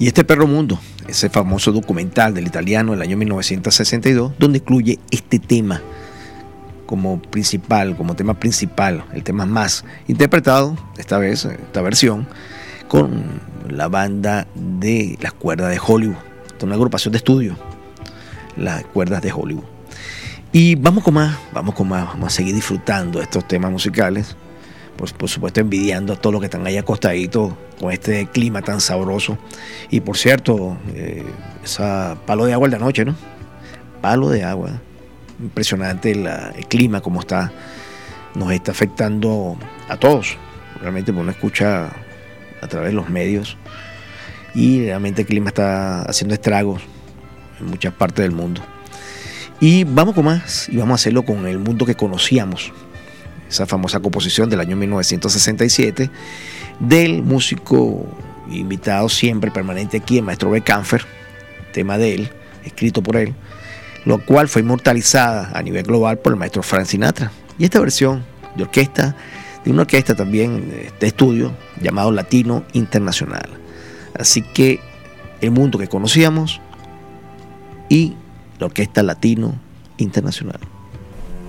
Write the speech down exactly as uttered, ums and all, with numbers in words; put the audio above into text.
Y este Perro Mundo, ese famoso documental del italiano del año mil novecientos sesenta y dos, donde incluye este tema como principal, como tema principal, el tema más interpretado, esta vez, esta versión, con la banda de Las Cuerdas de Hollywood, una agrupación de estudio, Las Cuerdas de Hollywood. Y vamos con más, vamos con más, vamos a seguir disfrutando de estos temas musicales, por, por supuesto envidiando a todos los que están ahí acostaditos con este clima tan sabroso. Y por cierto, eh, esa palo de agua en la noche, ¿no? Palo de agua, impresionante la, el clima como está, nos está afectando a todos, realmente uno escucha a través de los medios y realmente el clima está haciendo estragos en muchas partes del mundo. Y vamos con más, y vamos a hacerlo con El Mundo que Conocíamos, esa famosa composición del año mil novecientos sesenta y siete del músico invitado siempre permanente aquí, el maestro Bert Kaempfer, tema de él, escrito por él, lo cual fue inmortalizada a nivel global por el maestro Frank Sinatra. Y esta versión de orquesta, de una orquesta también de estudio llamado Latino Internacional. Así que El Mundo que Conocíamos y la Orquesta Latino Internacional.